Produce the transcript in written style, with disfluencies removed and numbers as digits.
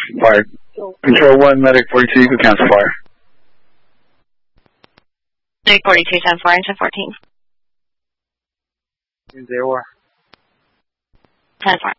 Fire. Control 1, Medic 42, you can cancel fire. Medic 42, 10 fire, 1014. 0. 10 fire.